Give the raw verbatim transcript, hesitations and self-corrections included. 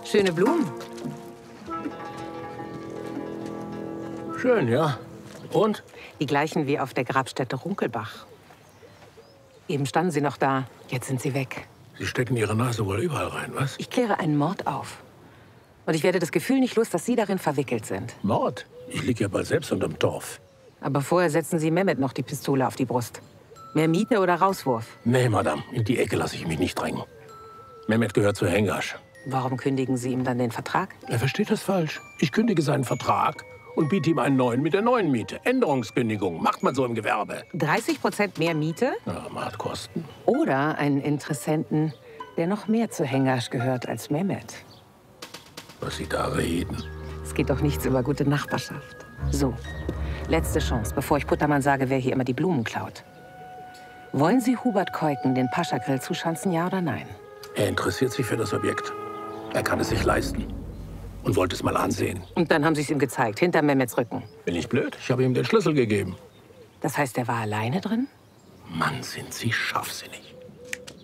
Schöne Blumen. Schön, ja. Und? Die gleichen wie auf der Grabstätte Runkelbach. Eben standen sie noch da, jetzt sind sie weg. Sie stecken Ihre Nase wohl überall rein, was? Ich kläre einen Mord auf. Und ich werde das Gefühl nicht los, dass Sie darin verwickelt sind. Mord? Ich liege ja bald selbst unterm Torf. Aber vorher setzen Sie Mehmet noch die Pistole auf die Brust. Mehr Miete oder Rauswurf? Nee, Madame, in die Ecke lasse ich mich nicht drängen. Mehmet gehört zu Hengasch. Warum kündigen Sie ihm dann den Vertrag? Er versteht das falsch. Ich kündige seinen Vertrag und biete ihm einen neuen mit der neuen Miete. Änderungskündigung, macht man so im Gewerbe. dreißig Prozent mehr Miete? Ja, Maatkosten. Oder einen Interessenten, der noch mehr zu Hengasch gehört als Mehmet. Was Sie da reden. Es geht doch nichts über gute Nachbarschaft. So, letzte Chance, bevor ich Puttermann sage, wer hier immer die Blumen klaut. Wollen Sie Hubert Keuken den Pascha-Grill zuschanzen, ja oder nein? Er interessiert sich für das Objekt. Er kann es sich leisten. Und wollte es mal ansehen. Und dann haben Sie es ihm gezeigt, hinter Mehmets Rücken. Bin ich blöd? Ich habe ihm den Schlüssel gegeben. Das heißt, er war alleine drin? Mann, sind Sie scharfsinnig.